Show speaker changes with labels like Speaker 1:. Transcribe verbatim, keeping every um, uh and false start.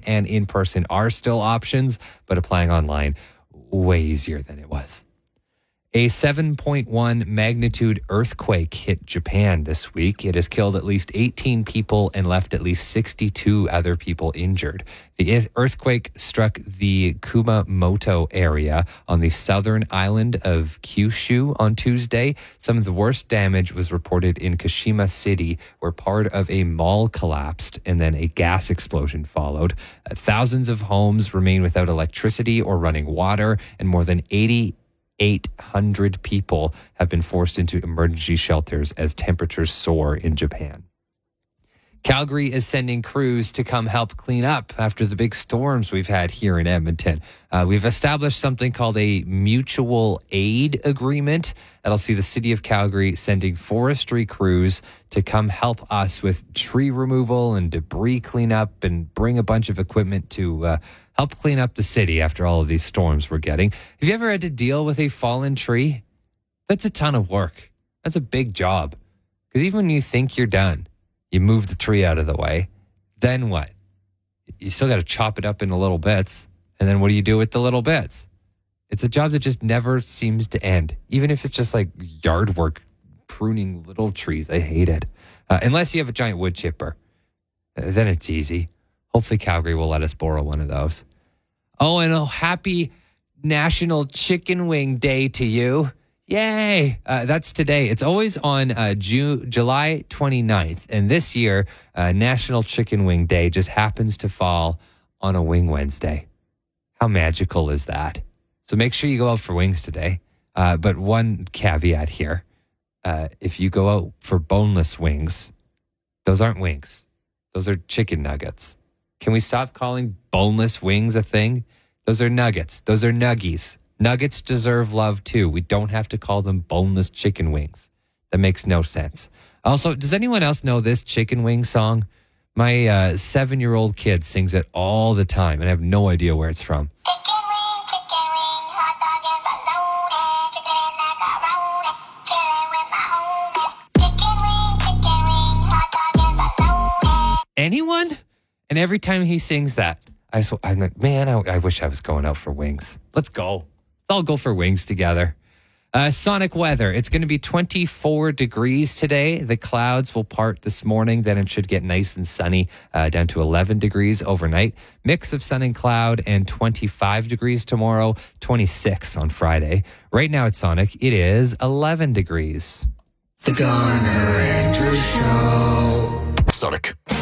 Speaker 1: and in person are still options, but applying online, way easier than it was. A seven point one magnitude earthquake hit Japan this week. It has killed at least eighteen people and left at least sixty-two other people injured. The earthquake struck the Kumamoto area on the southern island of Kyushu on Tuesday. Some of the worst damage was reported in Kashima City, where part of a mall collapsed and then a gas explosion followed. Uh, thousands of homes remain without electricity or running water, and more than eighty eight hundred people have been forced into emergency shelters as temperatures soar in Japan. Calgary is sending crews to come help clean up after the big storms we've had here in Edmonton. Uh, we've established something called a mutual aid agreement that'll see the city of Calgary sending forestry crews to come help us with tree removal and debris cleanup and bring a bunch of equipment to uh, help clean up the city after all of these storms we're getting. Have you ever had to deal with a fallen tree? That's a ton of work. That's a big job. Because even when you think you're done, you move the tree out of the way, then what? You still got to chop it up into little bits. And then what do you do with the little bits? It's a job that just never seems to end. Even if it's just like yard work, pruning little trees. I hate it. Uh, unless you have a giant wood chipper. Uh, then it's easy. Hopefully Calgary will let us borrow one of those. Oh, and a happy National Chicken Wing Day to you. Yay. Uh, that's today. It's always on uh, June, July twenty-ninth. And this year, uh, National Chicken Wing Day just happens to fall on a Wing Wednesday. How magical is that? So make sure you go out for wings today. Uh, but one caveat here. Uh, if you go out for boneless wings, those aren't wings. Those are chicken nuggets. Can we stop calling boneless wings a thing? Those are nuggets. Those are nuggies. Nuggets deserve love too. We don't have to call them boneless chicken wings. That makes no sense. Also, does anyone else know this chicken wing song? My uh, seven-year-old kid sings it all the time, and I have no idea where it's from. Anyone? And every time he sings that, I just, I'm like, man, I, I wish I was going out for wings. Let's go. Let's all go for wings together. Uh, sonic weather. It's going to be twenty-four degrees today. The clouds will part this morning. Then it should get nice and sunny uh, down to eleven degrees overnight. Mix of sun and cloud and twenty-five degrees tomorrow, twenty-six on Friday. Right now at Sonic, it is eleven degrees.
Speaker 2: The Garner Andrews Show.
Speaker 3: Sonic.